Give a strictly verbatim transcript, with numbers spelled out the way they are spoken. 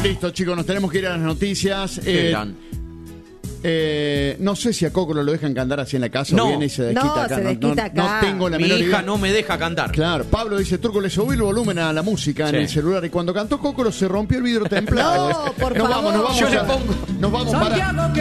Listo, chicos, nos tenemos que ir a las noticias. Qué Eh, gran. eh, no sé si a Coco lo dejan cantar así en la casa No. o viene y se desquita No, acá. se No, desquita no- acá. no tengo la Mi menor hija idea. no me deja cantar. Claro, Pablo dice, Turco, le subí el volumen a la música Sí. en el celular y cuando cantó Cócoro se rompió el vidrio templado. No, por nos favor. Vamos, nos vamos, Yo le a- pongo. Nos vamos para...